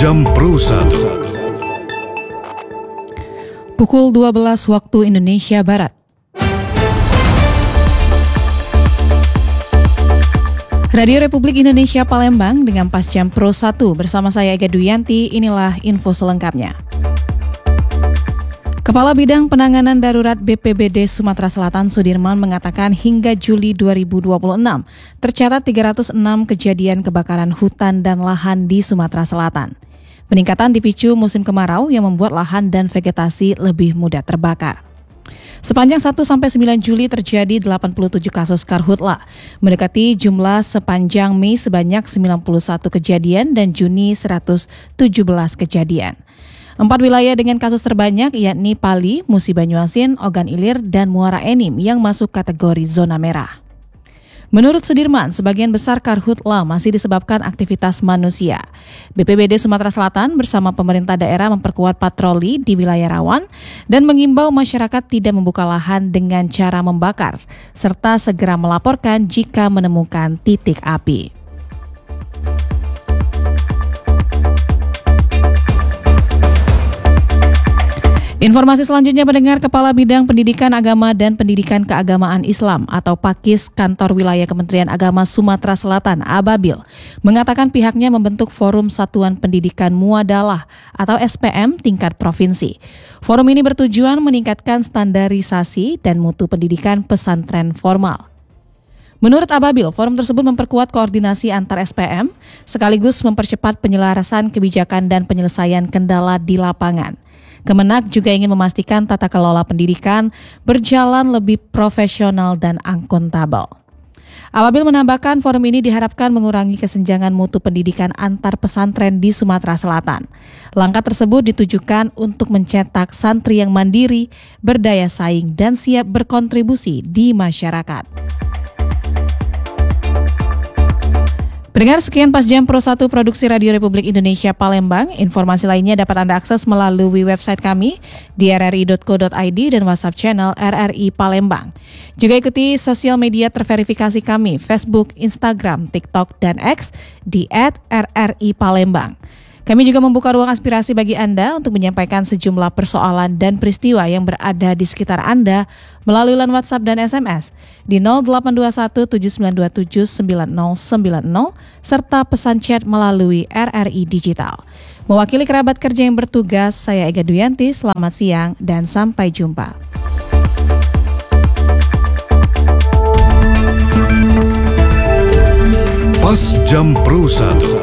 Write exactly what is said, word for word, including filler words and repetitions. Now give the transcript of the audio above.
Jam Pro satu. Pukul dua belas waktu Indonesia Barat. Radio Republik Indonesia Palembang dengan Pas Jam Pro satu bersama saya Ega Duyanti, inilah info selengkapnya. Kepala Bidang Penanganan Darurat B P B D Sumatera Selatan Sudirman mengatakan hingga Juli dua ribu dua puluh enam tercatat tiga ratus enam kejadian kebakaran hutan dan lahan di Sumatera Selatan. Peningkatan dipicu musim kemarau yang membuat lahan dan vegetasi lebih mudah terbakar. Sepanjang satu sampai sembilan Juli terjadi delapan puluh tujuh kasus karhutla, mendekati jumlah sepanjang Mei sebanyak sembilan puluh satu kejadian dan Juni seratus tujuh belas kejadian. Empat wilayah dengan kasus terbanyak yakni Pali, Musi Banyuasin, Ogan Ilir, dan Muara Enim yang masuk kategori zona merah. Menurut Sudirman, sebagian besar karhutla masih disebabkan aktivitas manusia. B P B D Sumatera Selatan bersama pemerintah daerah memperkuat patroli di wilayah rawan dan mengimbau masyarakat tidak membuka lahan dengan cara membakar, serta segera melaporkan jika menemukan titik api. Informasi selanjutnya, pendengar, Kepala Bidang Pendidikan Agama dan Pendidikan Keagamaan Islam atau Pakis Kantor Wilayah Kementerian Agama Sumatera Selatan, Ababil, mengatakan pihaknya membentuk Forum Satuan Pendidikan Muadalah atau S P M tingkat provinsi. Forum ini bertujuan meningkatkan standarisasi dan mutu pendidikan pesantren formal. Menurut Ababil, forum tersebut memperkuat koordinasi antar S P M sekaligus mempercepat penyelarasan kebijakan dan penyelesaian kendala di lapangan. Kemenak juga ingin memastikan tata kelola pendidikan berjalan lebih profesional dan akuntabel. Ababil menambahkan forum ini diharapkan mengurangi kesenjangan mutu pendidikan antar pesantren di Sumatera Selatan. Langkah tersebut ditujukan untuk mencetak santri yang mandiri, berdaya saing, dan siap berkontribusi di masyarakat. Pendengar, sekian Pas Jam Pro satu Produksi Radio Republik Indonesia Palembang. Informasi lainnya dapat Anda akses melalui website kami di r r i dot co dot i d dan WhatsApp channel R R I Palembang. Juga ikuti sosial media terverifikasi kami, Facebook, Instagram, TikTok, dan X di et r r i palembang. Kami juga membuka ruang aspirasi bagi Anda untuk menyampaikan sejumlah persoalan dan peristiwa yang berada di sekitar Anda melalui line WhatsApp dan S M S di nol delapan dua satu tujuh sembilan dua tujuh sembilan nol sembilan nol serta pesan chat melalui R R I Digital. Mewakili kerabat kerja yang bertugas, saya Ega Duyanti, selamat siang dan sampai jumpa. Pas Jam Pro satu.